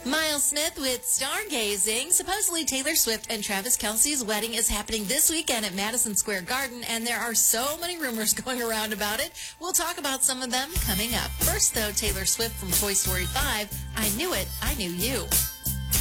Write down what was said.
Miles Smith with Stargazing. Supposedly Taylor Swift and Travis Kelce's wedding is happening this weekend at Madison Square Garden, and there are so many rumors going around about it. We'll talk about some of them coming up. First, though, Taylor Swift from Toy Story 5, I Knew It, I Knew You.